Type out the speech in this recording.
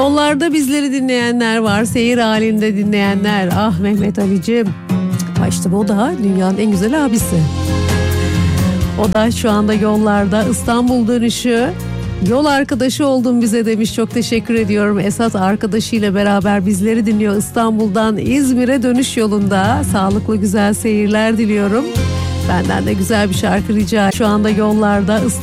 Yollarda bizleri dinleyenler var, seyir halinde dinleyenler. Ah Mehmet Ali'cim. İşte o da dünyanın en güzel abisi. O da şu anda yollarda, İstanbul dönüşü. Yol arkadaşı oldun bize demiş. Çok teşekkür ediyorum. Esat arkadaşıyla beraber bizleri dinliyor. İstanbul'dan İzmir'e dönüş yolunda. Sağlıklı güzel seyirler diliyorum. Benden de güzel bir şarkı rica. Şu anda yollarda